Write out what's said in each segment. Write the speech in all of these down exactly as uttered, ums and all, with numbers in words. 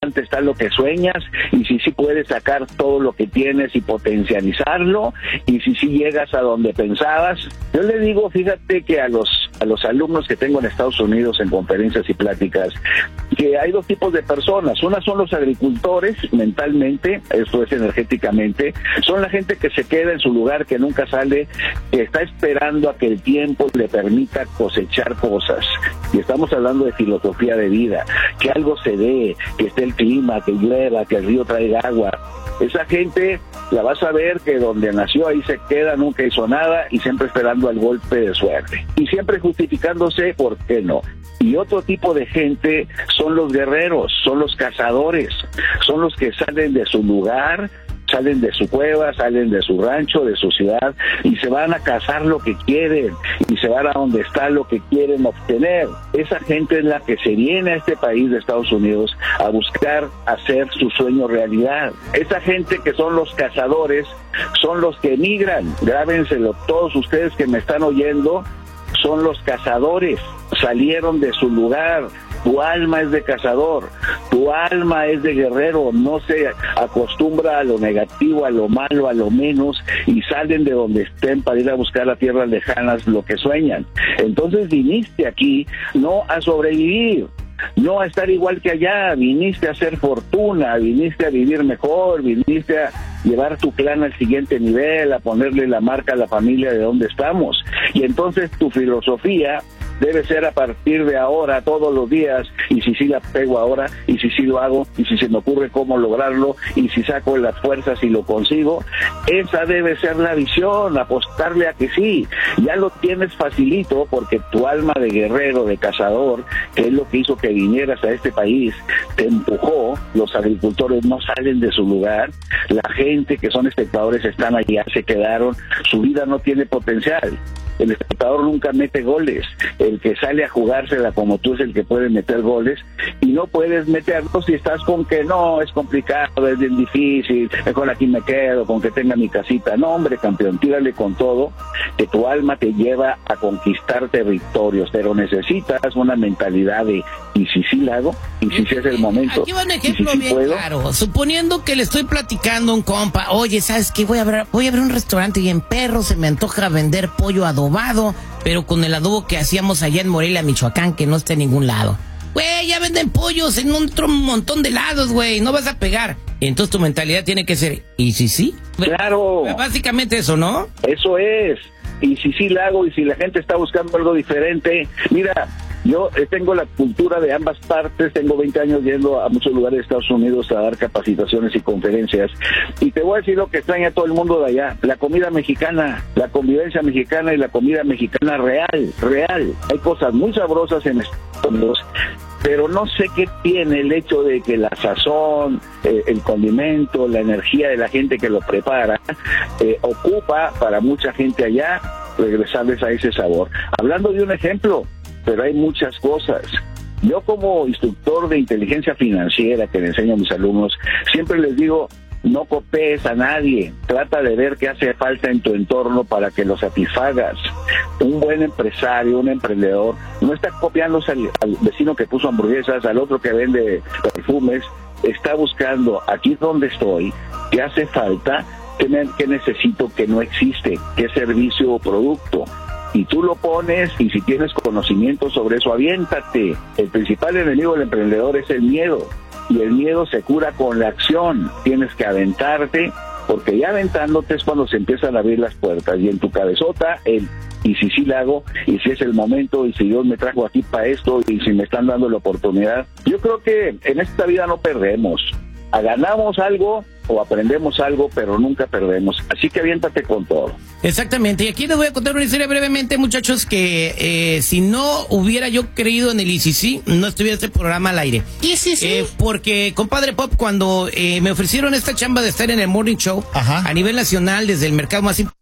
importante está lo que sueñas y si sí puedes sacar todo lo que tienes y potencializarlo y si sí llegas a donde pensabas. Yo le digo, fíjate que a los a los alumnos que tengo en Estados Unidos en conferencias y pláticas, que hay dos tipos de personas. Una son los agricultores mentalmente, esto es energéticamente, son la gente que se queda en su lugar, que nunca sale, que está esperando a que el tiempo le permita cosechar cosas. Y estamos hablando de filosofía de vida, que algo se dé, que esté el clima, que llueva, que el río traiga agua. Esa gente la vas a ver que donde nació ahí se queda, nunca hizo nada y siempre esperando el golpe de suerte. Y siempre justificándose por qué no. Y otro tipo de gente son los guerreros, son los cazadores, son los que salen de su lugar, salen de su cueva, salen de su rancho, de su ciudad y se van a cazar lo que quieren y se van a donde está lo que quieren obtener. Esa gente es la que se viene a este país de Estados Unidos a buscar hacer su sueño realidad. Esa gente que son los cazadores son los que emigran. Grábenselo todos ustedes que me están oyendo, son los cazadores, salieron de su lugar. Tu alma es de cazador, tu alma es de guerrero, no se acostumbra a lo negativo, a lo malo, a lo menos, y salen de donde estén para ir a buscar a tierras lejanas lo que sueñan. Entonces viniste aquí no a sobrevivir, no a estar igual que allá, viniste a hacer fortuna, viniste a vivir mejor, viniste a llevar tu clan al siguiente nivel, a ponerle la marca a la familia de donde estamos. Y entonces tu filosofía debe ser a partir de ahora, todos los días, y si sí la pego ahora, y si sí lo hago, y si se me ocurre cómo lograrlo, y si saco las fuerzas y lo consigo, esa debe ser la visión, apostarle a que sí. Ya lo tienes facilito porque tu alma de guerrero, de cazador, que es lo que hizo que vinieras a este país, te empujó. Los agricultores no salen de su lugar, la gente que son espectadores están allá, se quedaron, su vida no tiene potencial. El espectador nunca mete goles, el que sale a jugársela como tú es el que puede meter goles, y no puedes meterlos si estás con que no, es complicado, es bien difícil, mejor aquí me quedo, con que tenga mi casita. No, hombre, campeón, tírale con todo, que tu alma te lleva a conquistar territorios, pero necesitas una mentalidad de, y si sí la hago, y si sí es el momento. Aquí va un ejemplo y si sí bien puedo. claro, suponiendo que le estoy platicando a un compa, oye, ¿sabes qué? Voy a abrir, voy a abrir un restaurante y en Perro se me antoja vender pollo adobado, pero con el adobo que hacíamos allá en Morelia, Michoacán, que no está en ningún lado. Güey, ya venden pollos en otro montón de lados, güey, no vas a pegar. Entonces tu mentalidad tiene que ser, ¿y si sí? Claro. Básicamente eso, ¿no? Eso es. Y si sí la hago, y si la gente está buscando algo diferente, mira, yo tengo la cultura de ambas partes, tengo veinte años yendo a muchos lugares de Estados Unidos a dar capacitaciones y conferencias, y te voy a decir lo que extraña todo el mundo de allá, la comida mexicana, la convivencia mexicana y la comida mexicana real, real. Hay cosas muy sabrosas en Estados Unidos, pero no sé qué tiene el hecho de que la sazón, eh, el condimento, la energía de la gente que lo prepara, eh, ocupa para mucha gente allá regresarles a ese sabor. Hablando de un ejemplo, pero hay muchas cosas. Yo como instructor de inteligencia financiera que le enseño a mis alumnos, siempre les digo, no copies a nadie, trata de ver qué hace falta en tu entorno para que lo satisfagas. Un buen empresario, un emprendedor, no está copiándose al, al vecino que puso hamburguesas, al otro que vende perfumes, está buscando aquí donde estoy, qué hace falta, qué, me, qué necesito que no existe, qué servicio o producto. Y tú lo pones, y si tienes conocimiento sobre eso, aviéntate. El principal enemigo del emprendedor es el miedo, y el miedo se cura con la acción. Tienes que aventarte, porque ya aventándote es cuando se empiezan a abrir las puertas, y en tu cabezota, el y si sí la hago, y si es el momento, y si Dios me trajo aquí para esto, y si me están dando la oportunidad. Yo creo que en esta vida no perdemos. Ganamos algo o aprendemos algo, pero nunca perdemos. Así que aviéntate con todo. Exactamente. Y aquí les voy a contar una historia brevemente, muchachos, que eh, si no hubiera yo creído en el I C C, no estuviera este programa al aire. ¿I C C? Eh, porque, compadre Pop, cuando eh, me ofrecieron esta chamba de estar en el Morning Show, Ajá, a nivel nacional, desde el mercado más importante,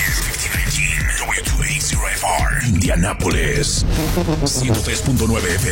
Indianápolis ciento tres punto nueve F